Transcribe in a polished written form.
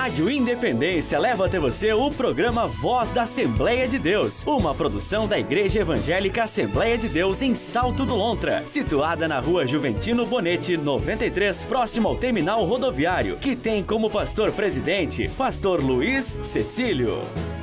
Rádio Independência leva até você o programa Voz da Assembleia de Deus, uma produção da Igreja Evangélica Assembleia de Deus em Salto do Lontra, situada na Rua Juventino Bonete, 93, próximo ao terminal rodoviário, que tem como pastor presidente, Pastor Luiz Cecílio.